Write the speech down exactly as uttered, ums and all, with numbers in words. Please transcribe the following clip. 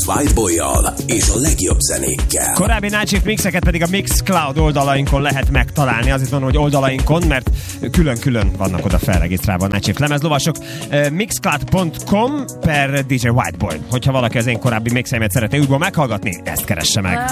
Whiteboy-jal és a legjobb zenékkel. Korábbi Night Shift mixeket pedig a Mixcloud oldalainkon lehet megtalálni. Azért mondom, hogy oldalainkon, mert külön-külön vannak oda felregisztrálva a Night Shift lemezlovasok. mixcloud pont com per dé dzsé Whiteboy. Hogyha valaki az én korábbi mixeimet szeretné újból meghallgatni, ezt keresse meg.